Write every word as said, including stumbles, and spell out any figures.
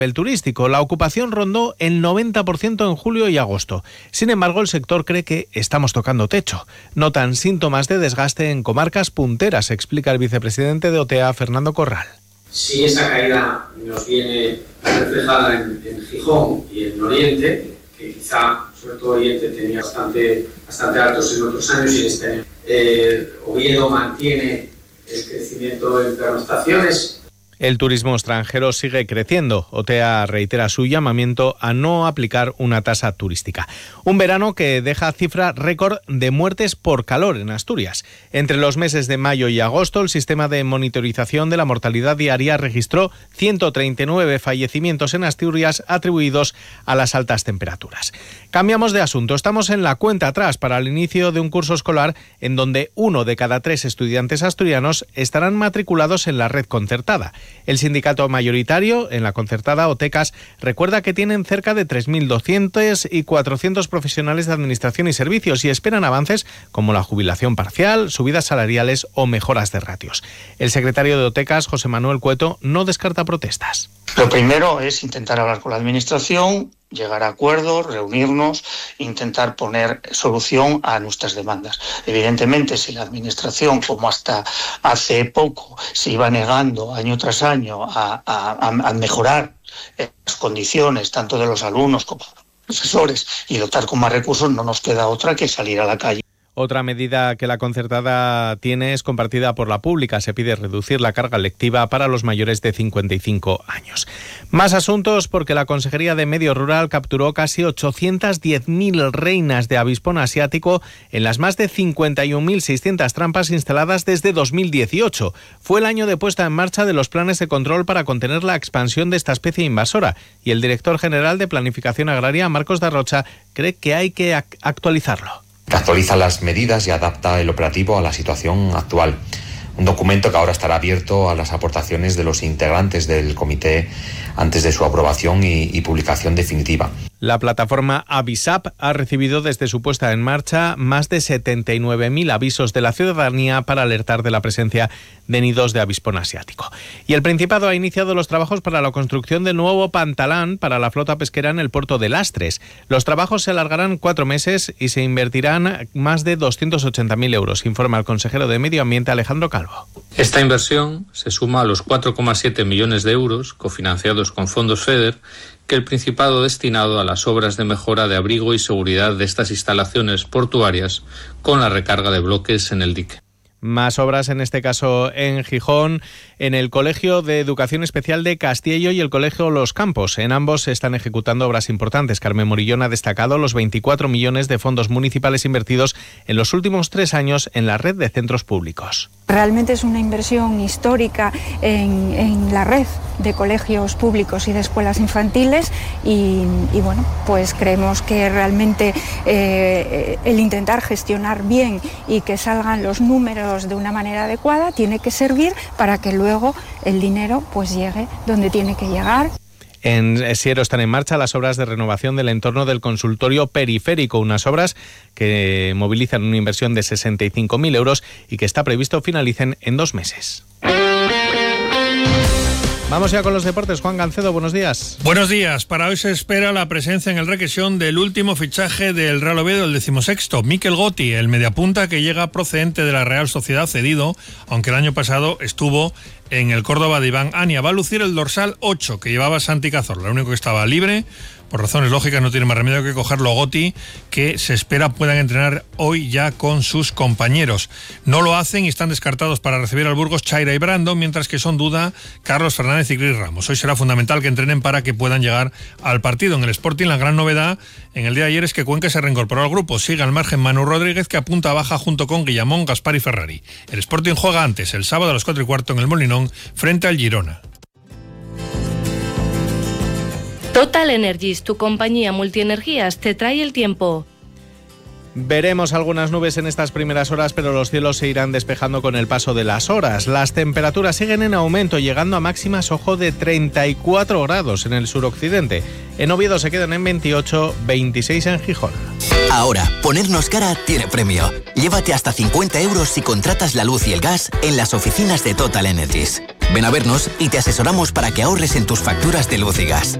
El turístico, la ocupación rondó el noventa por ciento en julio y agosto. Sin embargo, el sector cree que estamos tocando techo. Notan síntomas de desgaste en comarcas punteras, explica el vicepresidente de O T A, Fernando Corral. Si esa caída nos viene reflejada en, en Gijón y en Oriente, que quizá, sobre todo Oriente, tenía bastante, bastante altos en otros años y en este año, eh, Oviedo mantiene el crecimiento en pernoctaciones. El turismo extranjero sigue creciendo. O T A reitera su llamamiento a no aplicar una tasa turística. Un verano que deja cifra récord de muertes por calor en Asturias. Entre los meses de mayo y agosto, el sistema de monitorización de la mortalidad diaria registró ciento treinta y nueve fallecimientos en Asturias atribuidos a las altas temperaturas. Cambiamos de asunto. Estamos en la cuenta atrás para el inicio de un curso escolar en donde uno de cada tres estudiantes asturianos estarán matriculados en la red concertada. El sindicato mayoritario en la concertada, OTECAS, recuerda que tienen cerca de tres mil doscientos y cuatrocientos profesionales de administración y servicios y esperan avances como la jubilación parcial, subidas salariales o mejoras de ratios. El secretario de OTECAS, José Manuel Cueto, no descarta protestas. Lo primero es intentar hablar con la administración, llegar a acuerdos, reunirnos, intentar poner solución a nuestras demandas. Evidentemente, si la administración, como hasta hace poco, se iba negando año tras año a, a, a mejorar las condiciones tanto de los alumnos como de los profesores y dotar con más recursos, no nos queda otra que salir a la calle. Otra medida que la concertada tiene es compartida por la pública. Se pide reducir la carga lectiva para los mayores de cincuenta y cinco años. Más asuntos porque la Consejería de Medio Rural capturó casi ochocientas diez mil reinas de avispón asiático en las más de cincuenta y un mil seiscientas trampas instaladas desde dos mil dieciocho. Fue el año de puesta en marcha de los planes de control para contener la expansión de esta especie invasora. Y el director general de Planificación Agraria, Marcos Darrocha, cree que hay que actualizarlo. Actualiza las medidas y adapta el operativo a la situación actual. Un documento que ahora estará abierto a las aportaciones de los integrantes del comité antes de su aprobación y, y publicación definitiva. La plataforma Avisap ha recibido desde su puesta en marcha más de setenta y nueve mil avisos de la ciudadanía para alertar de la presencia de nidos de avispón asiático. Y el Principado ha iniciado los trabajos para la construcción del nuevo pantalán para la flota pesquera en el puerto de Lastres. Los trabajos se alargarán cuatro meses y se invertirán más de doscientos ochenta mil euros, informa el consejero de Medio Ambiente, Alejandro Calvo. Esta inversión se suma a los cuatro coma siete millones de euros cofinanciados con fondos FEDER que el Principado ha destinado a las obras de mejora de abrigo y seguridad de estas instalaciones portuarias con la recarga de bloques en el dique. Más obras, en este caso en Gijón, en el Colegio de Educación Especial de Castiello y el Colegio Los Campos. En ambos se están ejecutando obras importantes. Carmen Morillón ha destacado los veinticuatro millones de fondos municipales invertidos en los últimos tres años en la red de centros públicos. Realmente es una inversión histórica en, en la red de colegios públicos y de escuelas infantiles y, y bueno, pues creemos que realmente eh, el intentar gestionar bien y que salgan los números de una manera adecuada tiene que servir para que luego el dinero pues llegue donde tiene que llegar. En Siero están en marcha las obras de renovación del entorno del consultorio periférico, unas obras que movilizan una inversión de sesenta y cinco mil euros y que está previsto finalicen en dos meses. Vamos ya con los deportes. Juan Gancedo, buenos días. Buenos días. Para hoy se espera la presencia en el Requesión del último fichaje del Real Oviedo, el decimosexto, Mikel Gotti, el mediapunta que llega procedente de la Real Sociedad cedido, aunque el año pasado estuvo en el Córdoba de Iván Ania. Va a lucir el dorsal ocho que llevaba Santi Cazorla, el único que estaba libre. Por razones lógicas no tiene más remedio que cogerlo Gotti, que se espera puedan entrenar hoy ya con sus compañeros. No lo hacen y están descartados para recibir al Burgos Chaira y Brando, mientras que son duda Carlos Fernández y Cris Ramos. Hoy será fundamental que entrenen para que puedan llegar al partido. En el Sporting la gran novedad en el día de ayer es que Cuenca se reincorporó al grupo. Sigue al margen Manu Rodríguez, que apunta a baja junto con Guillamón, Gaspar y Ferrari. El Sporting juega antes, el sábado a las cuatro y cuarto en el Molinón, frente al Girona. Total Energies, tu compañía multienergías, te trae el tiempo. Veremos algunas nubes en estas primeras horas, pero los cielos se irán despejando con el paso de las horas. Las temperaturas siguen en aumento, llegando a máximas, ojo, de treinta y cuatro grados en el suroccidente. En Oviedo se quedan en veintiocho, veintiséis en Gijón. Ahora, ponernos cara tiene premio. Llévate hasta cincuenta euros si contratas la luz y el gas en las oficinas de Total Energies. Ven a vernos y te asesoramos para que ahorres en tus facturas de luz y gas.